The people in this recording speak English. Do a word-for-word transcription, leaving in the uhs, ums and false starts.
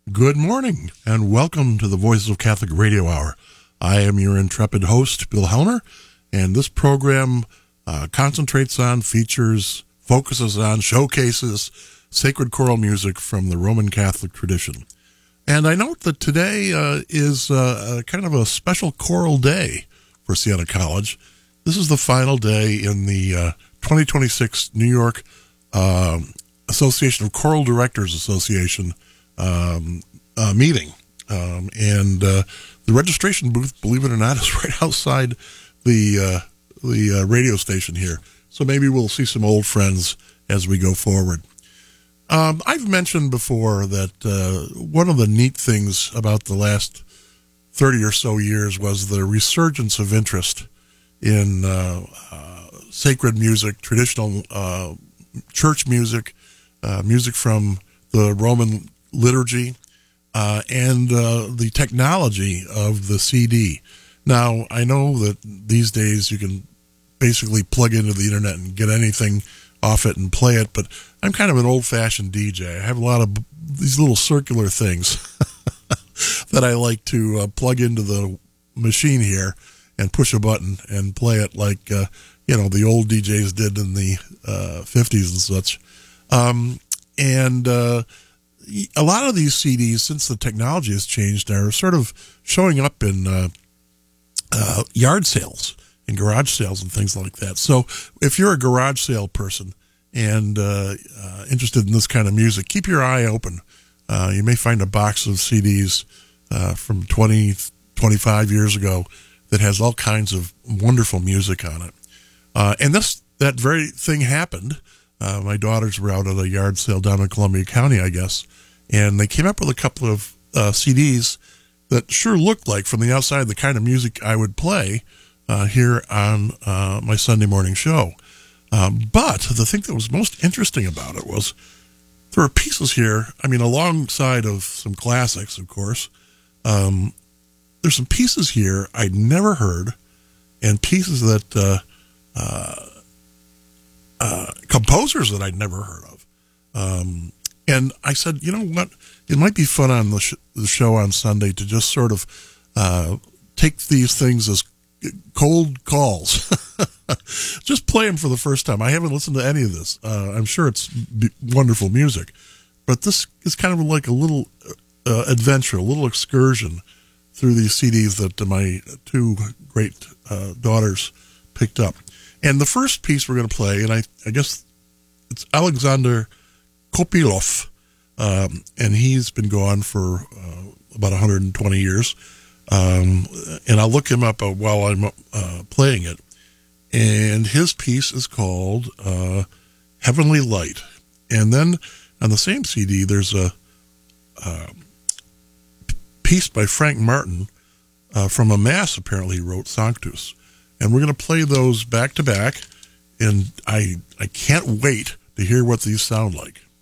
Good morning, and welcome to the Voices of Catholic Radio Hour. I am your intrepid host, Bill Helmer, and this program uh, concentrates on, features, focuses on, showcases sacred choral music from the Roman Catholic tradition. And I note that today uh, is uh, a kind of a special choral day for Siena College. This is the final day in the uh, twenty twenty-six New York uh, Association of Choral Directors Association Um, uh, meeting. Um, and uh, the registration booth, believe it or not, is right outside the uh, the uh, radio station here. So maybe we'll see some old friends as we go forward. Um, I've mentioned before that uh, one of the neat things about the last thirty or so years was the resurgence of interest in uh, uh, sacred music, traditional uh, church music, uh, music from the Roman liturgy, uh, and uh, the technology of the C D. Now, I know that these days you can basically plug into the internet and get anything off it and play it, but I'm kind of an old-fashioned D J. I have a lot of these little circular things that I like to uh, plug into the machine here and push a button and play it like, uh, you know, the old D Js did in the uh, fifties and such. Um, and uh, a lot of these C Ds, since the technology has changed, are sort of showing up in uh, uh, yard sales and garage sales and things like that. So if you're a garage sale person and uh, uh, interested in this kind of music, keep your eye open. Uh, you may find a box of C Ds uh, from twenty, twenty-five years ago that has all kinds of wonderful music on it. Uh, and this that very thing happened. Uh, my daughters were out at a yard sale down in Columbia County, I guess, and they came up with a couple of uh, C Ds that sure looked like, from the outside, the kind of music I would play uh, here on uh, my Sunday morning show. Um, but the thing that was most interesting about it was there were pieces here, I mean, alongside of some classics, of course, um, there's some pieces here I'd never heard, and pieces that uh, uh, uh, composers that I'd never heard of. Um, and I said, you know what, it might be fun on the, sh- the show on Sunday to just sort of uh, take these things as cold calls. Just play them for the first time. I haven't listened to any of this. Uh, I'm sure it's b- wonderful music, but this is kind of like a little uh, adventure, a little excursion through these C Ds that my two great uh, daughters picked up. And the first piece we're going to play, and I, I guess it's Alexander Kopylov, um, and he's been gone for uh, about one hundred twenty years. Um, and I'll look him up uh, while I'm uh, playing it. And his piece is called uh, Heavenly Light. And then on the same C D, there's a uh, piece by Frank Martin uh, from a mass, apparently he wrote, Sanctus. And we're going to play those back to back, and I I can't wait to hear what these sound like.